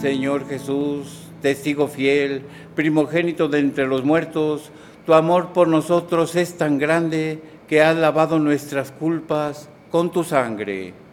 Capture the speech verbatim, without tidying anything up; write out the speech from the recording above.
Señor Jesús, testigo fiel, primogénito de entre los muertos, tu amor por nosotros es tan grande que has lavado nuestras culpas con tu sangre.